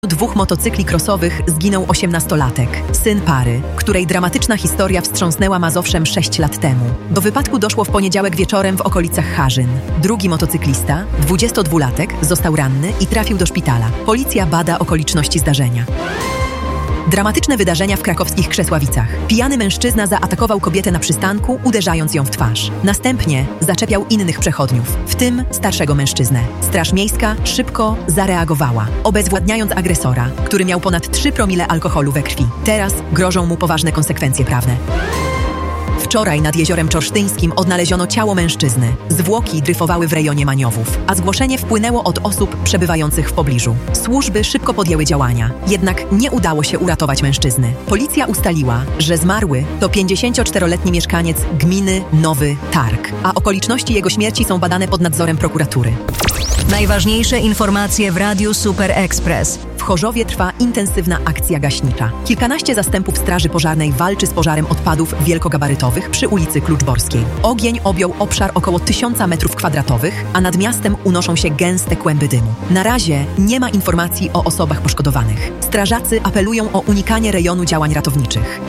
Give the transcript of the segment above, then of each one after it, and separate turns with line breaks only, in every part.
Dwóch motocykli crossowych zginął 18-latek, syn pary, której dramatyczna historia wstrząsnęła Mazowszem 6 lat temu. Do wypadku doszło w poniedziałek wieczorem w okolicach Harzyn. Drugi motocyklista, 22-latek, został ranny i trafił do szpitala. Policja bada okoliczności zdarzenia. Dramatyczne wydarzenia w krakowskich Krzesławicach. Pijany mężczyzna zaatakował kobietę na przystanku, uderzając ją w twarz. Następnie zaczepiał innych przechodniów, w tym starszego mężczyznę. Straż miejska szybko zareagowała, obezwładniając agresora, który miał ponad 3 promile alkoholu we krwi. Teraz grożą mu poważne konsekwencje prawne. Wczoraj nad jeziorem Czorsztyńskim odnaleziono ciało mężczyzny. Zwłoki dryfowały w rejonie Maniowów, a zgłoszenie wpłynęło od osób przebywających w pobliżu. Służby szybko podjęły działania, jednak nie udało się uratować mężczyzny. Policja ustaliła, że zmarły to 54-letni mieszkaniec gminy Nowy Targ, a okoliczności jego śmierci są badane pod nadzorem prokuratury.
Najważniejsze informacje w Radiu Super Express.
W Chorzowie trwa intensywna akcja gaśnicza. Kilkanaście zastępów straży pożarnej walczy z pożarem odpadów wielkogabarytowych przy ulicy Kluczborskiej. Ogień objął obszar około 1000 m2, a nad miastem unoszą się gęste kłęby dymu. Na razie nie ma informacji o osobach poszkodowanych. Strażacy apelują o unikanie rejonu działań ratowniczych.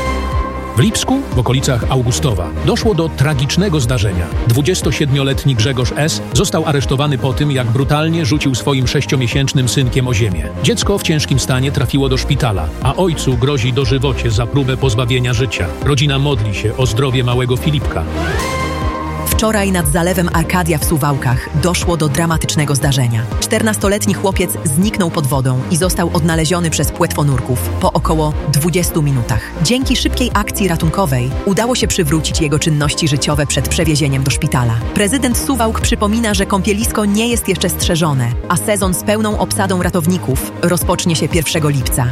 W Lipsku, w okolicach Augustowa, doszło do tragicznego zdarzenia. 27-letni Grzegorz S. został aresztowany po tym, jak brutalnie rzucił swoim 6-miesięcznym synkiem o ziemię. Dziecko w ciężkim stanie trafiło do szpitala, a ojcu grozi dożywocie za próbę pozbawienia życia. Rodzina modli się o zdrowie małego Filipka.
Wczoraj nad zalewem Arkadia w Suwałkach doszło do dramatycznego zdarzenia. 14-letni chłopiec zniknął pod wodą i został odnaleziony przez płetwonurków po około 20 minutach. Dzięki szybkiej akcji ratunkowej udało się przywrócić jego czynności życiowe przed przewiezieniem do szpitala. Prezydent Suwałk przypomina, że kąpielisko nie jest jeszcze strzeżone, a sezon z pełną obsadą ratowników rozpocznie się 1 lipca.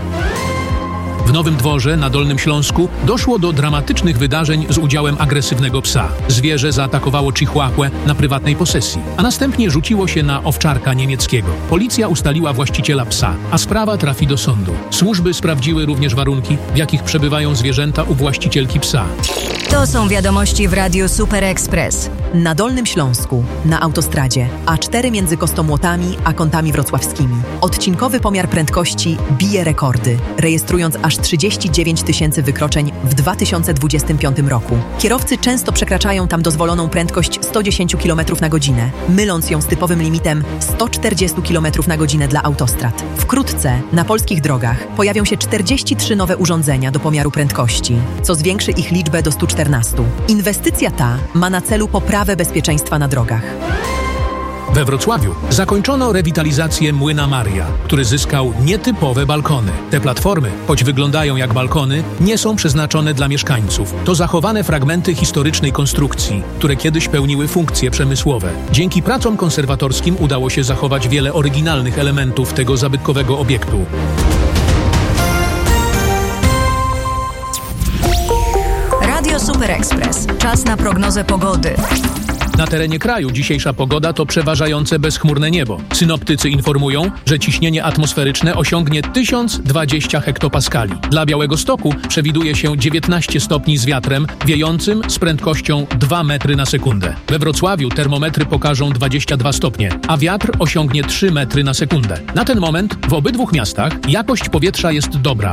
W Nowym Dworze na Dolnym Śląsku doszło do dramatycznych wydarzeń z udziałem agresywnego psa. Zwierzę zaatakowało chihuahuę na prywatnej posesji, a następnie rzuciło się na owczarka niemieckiego. Policja ustaliła właściciela psa, a sprawa trafi do sądu. Służby sprawdziły również warunki, w jakich przebywają zwierzęta u właścicielki psa.
To są wiadomości w Radiu Super Express.
Na Dolnym Śląsku, na autostradzie A4 między Kostomłotami a Kątami Wrocławskimi. Odcinkowy pomiar prędkości bije rekordy, rejestrując aż 39 000 wykroczeń w 2025 roku. Kierowcy często przekraczają tam dozwoloną prędkość 110 km na godzinę, myląc ją z typowym limitem 140 km na godzinę dla autostrad. Wkrótce na polskich drogach pojawią się 43 nowe urządzenia do pomiaru prędkości, co zwiększy ich liczbę do 114. Inwestycja ta ma na celu poprawę bezpieczeństwa na drogach.
We Wrocławiu zakończono rewitalizację Młyna Maria, który zyskał nietypowe balkony. Te platformy, choć wyglądają jak balkony, nie są przeznaczone dla mieszkańców. To zachowane fragmenty historycznej konstrukcji, które kiedyś pełniły funkcje przemysłowe. Dzięki pracom konserwatorskim udało się zachować wiele oryginalnych elementów tego zabytkowego obiektu.
Radio Super Express. Czas na prognozę pogody.
Na terenie kraju dzisiejsza pogoda to przeważające bezchmurne niebo. Synoptycy informują, że ciśnienie atmosferyczne osiągnie 1020 hektopaskali. Dla Białegostoku przewiduje się 19 stopni z wiatrem wiejącym z prędkością 2 metry na sekundę. We Wrocławiu termometry pokażą 22 stopnie, a wiatr osiągnie 3 metry na sekundę. Na ten moment w obydwu miastach jakość powietrza jest dobra.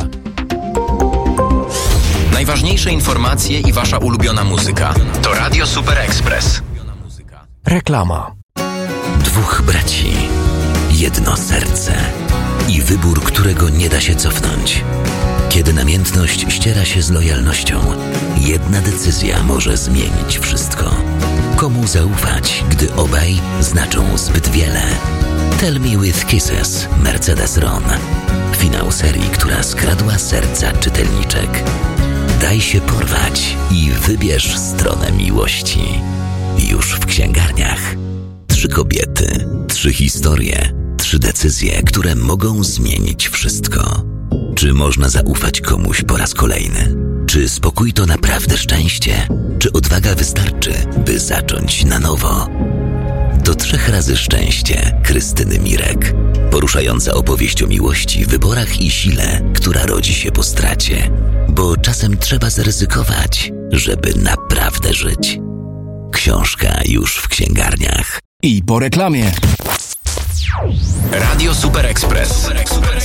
Najważniejsze informacje i wasza ulubiona muzyka to Radio Super Express.
Reklama. Dwóch braci, jedno serce i wybór, którego nie da się cofnąć. Kiedy namiętność ściera się z lojalnością, jedna decyzja może zmienić wszystko. Komu zaufać, gdy obaj znaczą zbyt wiele? Tell Me With Kisses, Mercedes Ron. Finał serii, która skradła serca czytelniczek. Daj się porwać i wybierz stronę miłości. Już w księgarniach. 3 kobiety, 3 historie, 3 decyzje, które mogą zmienić wszystko. Czy można zaufać komuś po raz kolejny? Czy spokój to naprawdę szczęście? Czy odwaga wystarczy, by zacząć na nowo? To 3 razy szczęście Krystyny Mirek. Poruszająca opowieść o miłości, wyborach i sile, która rodzi się po stracie. Bo czasem trzeba zaryzykować, żeby naprawdę żyć. Książka już w księgarniach.
I po reklamie.
Radio Super Express.